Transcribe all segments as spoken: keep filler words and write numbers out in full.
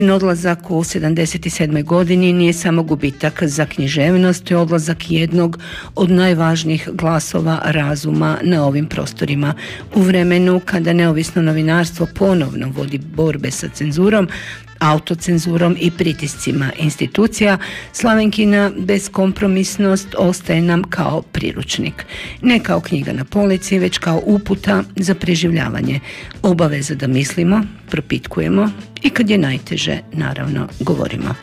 Odlazak u sedamdeset sedmoj godini nije samo gubitak za književnost, to je odlazak jednog od najvažnijih glasova razuma na ovim prostorima. U vremenu kada neovisno novinarstvo ponovno vodi borbe sa cenzurom, autocenzurom i pritiscima institucija, Slavenkina beskompromisnost ostaje nam kao priručnik. Ne kao knjiga na polici, već kao uputa za preživljavanje. Obaveza da mislimo, propitkujemo i kad je najteže, naravno, govorimo.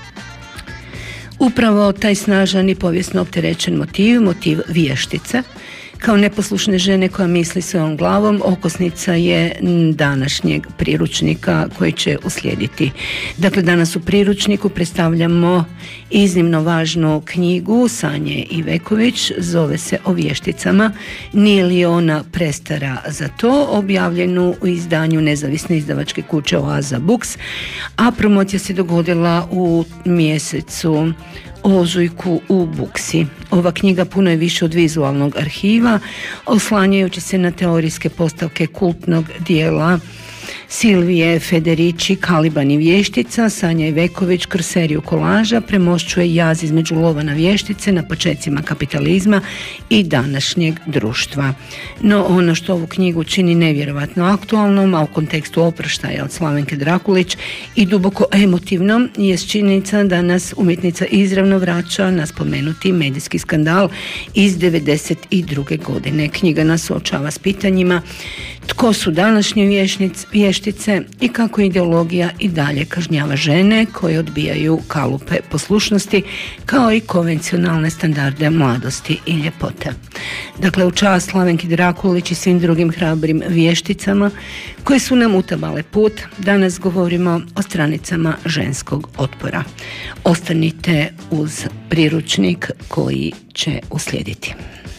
Upravo taj snažan i povijesno opterećen motiv, motiv vještice, kao neposlušne žene koja misli svojom glavom, okosnica je današnjeg priručnika koji će uslijediti. Dakle, danas u priručniku predstavljamo iznimno važnu knjigu Sanje Iveković, zove se O vješticama, nije li ona prestara za to, objavljenu u izdanju nezavisne izdavačke kuće Oaza Books, a promocija se dogodila u mjesecu ožujku u Buksi. Ova knjiga puno je više od vizualnog arhiva, oslanjajući se na teorijske postavke kultnog dijela Silvije Federici, Kaliban i vještica, Sanja Iveković kroz seriju kolaža premošćuje jaz između lova na vještice na počecima kapitalizma i današnjeg društva. No ono što ovu knjigu čini nevjerovatno aktualnom, a u kontekstu oproštaja od Slavenke Drakulić i duboko emotivnom, je činjenica da nas umjetnica izravno vraća na spomenuti medijski skandal iz devedeset druge godine. Knjiga nas suočava s pitanjima tko su današnje vještice i kako ideologija i dalje kažnjava žene koje odbijaju kalupe poslušnosti kao i konvencionalne standarde mladosti i ljepote. Dakle, u čast Slavenki Drakulić i svim drugim hrabrim vješticama koje su nam utabale put, danas govorimo o stranicama ženskog otpora. Ostanite uz priručnik koji će uslijediti.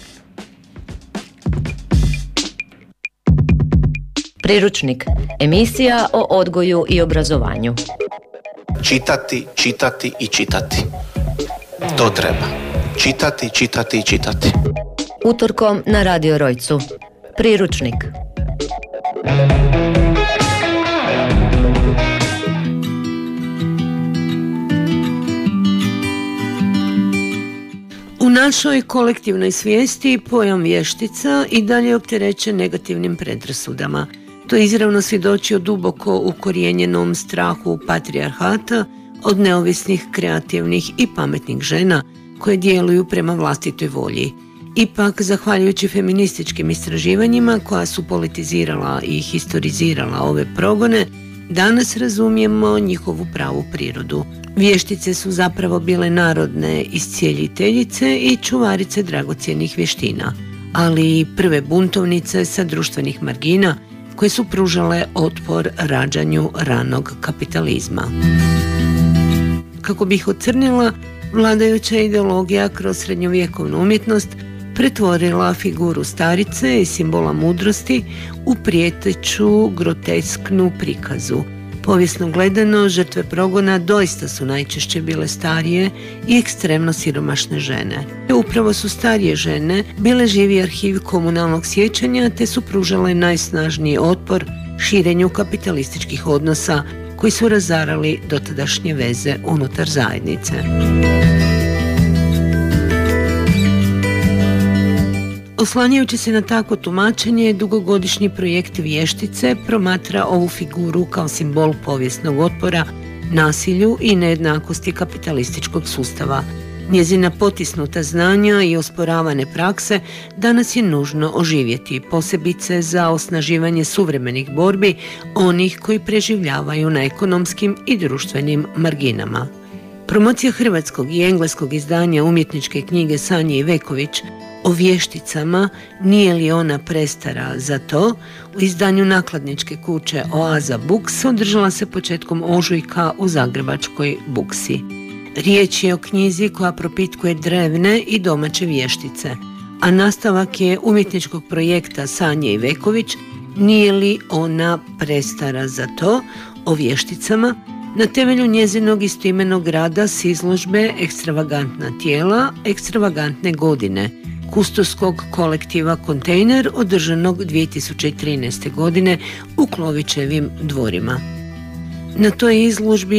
Priručnik, emisija o odgoju i obrazovanju. Čitati, čitati i čitati. To treba. Čitati, čitati i čitati. Utorkom na Radio Rojcu. Priručnik. U našoj kolektivnoj svijesti pojam vještica i dalje je opterećen negativnim predrasudama. To izravno svjedoči o duboko ukorijenjenom strahu patrijarhata od neovisnih, kreativnih i pametnih žena koje djeluju prema vlastitoj volji. Ipak, zahvaljujući feminističkim istraživanjima koja su politizirala i historizirala ove progone, danas razumijemo njihovu pravu prirodu. Vještice su zapravo bile narodne iscijeljiteljice i čuvarice dragocjenih vještina, ali i prve buntovnice sa društvenih margina koje su pružale otpor rađanju ranog kapitalizma. Kako bi ih ocrnila, vladajuća ideologija kroz srednjovjekovnu umjetnost pretvorila figuru starice i simbola mudrosti u prijeteću, grotesknu prikazu. Povijesno gledano, žrtve progona doista su najčešće bile starije i ekstremno siromašne žene. Upravo su starije žene bile živi arhiv komunalnog sjećanja te su pružale najsnažniji otpor širenju kapitalističkih odnosa koji su razarali dotadašnje veze unutar zajednice. Oslanjajući se na takvo tumačenje, dugogodišnji projekt Vještice promatra ovu figuru kao simbol povijesnog otpora, nasilju i nejednakosti kapitalističkog sustava. Njezina potisnuta znanja i osporavane prakse danas je nužno oživjeti, posebice za osnaživanje suvremenih borbi onih koji preživljavaju na ekonomskim i društvenim marginama. Promocija hrvatskog i engleskog izdanja umjetničke knjige Sanje Iveković O vješticama, nije li ona prestara za to, u izdanju nakladničke kuće Oaza Books održala se početkom ožujka u zagrebačkoj Buksi. Riječ je o knjizi koja propitkuje drevne i domaće vještice, a nastavak je umjetničkog projekta Sanje Iveković, nije li ona prestara za to, o vješticama, na temelju njezinog istoimenog rada s izložbe Ekstravagantna tijela, ekstravagantne godine, kustoskog kolektiva Kontejner održanog dvije tisuće trinaeste. godine u Klovićevim dvorima. Na toj izložbi